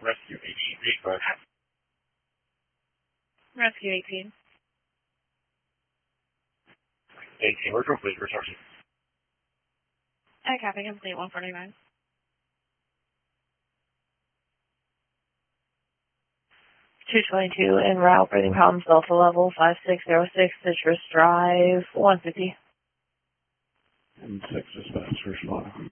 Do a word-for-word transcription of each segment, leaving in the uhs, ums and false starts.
Rescue eighteen, read Rescue eighteen. eighteen, we're complete for charging. I copy, complete one forty-nine. two twenty-two en route, breathing problems, Delta level five six zero six, Citrus Drive, one fifty. And six dispatch, respond.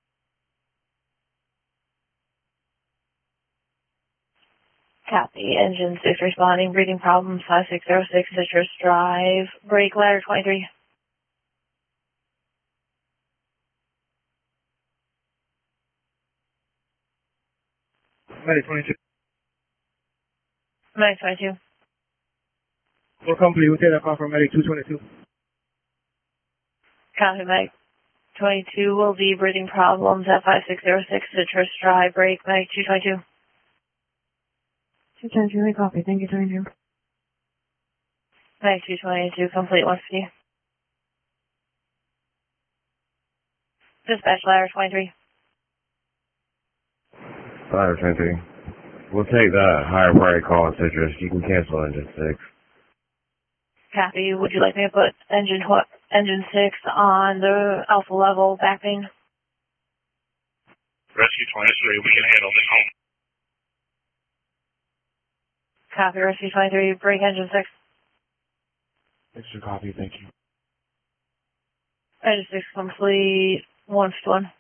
Copy, engine six responding, breathing problems, five six zero six, Citrus Drive, brake ladder twenty-three. Medic twenty-two. Medic twenty-two. We're complete. We'll take that call from Medic two twenty-two. Copy, Medic twenty-two will be breathing problems at five six zero six, Citrus Drive, brake, Medic two twenty-two. two twenty-two, we copy. Thank you, twenty-two. Medic two twenty-two, complete one fifty. Dispatch ladder twenty-three. Ladder twenty-three. We'll take that higher priority call on Citrus. You can cancel engine six. Copy. Would you like me to put engine tw- engine six on the alpha level back main? Rescue twenty-three, we can handle this home. Copy, Rescue twenty-three, brake engine six. Extra copy, thank you. Engine six complete, one fifty-one.